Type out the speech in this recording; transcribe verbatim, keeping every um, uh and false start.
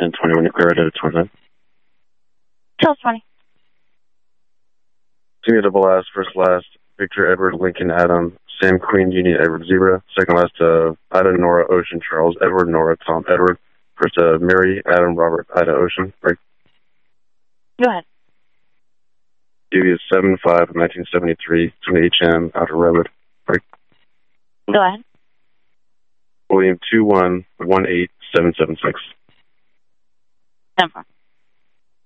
ten twenty when you're clear right at twenty-nine. Charles twenty. Senior double last, first last, Victor, Edward, Lincoln, Adam, Sam, Queen, Union, Edward, Zebra. Second last, uh, Ida, Nora, Ocean, Charles, Edward, Nora, Tom, Edward. First, uh, Mary, Adam, Robert, Ida, Ocean. Right. Go ahead. Davy is seven five nineteen seventy-three, twenty H M, Outer Redwood. Right. Go ahead. William two one one eight seven seven six. Denver.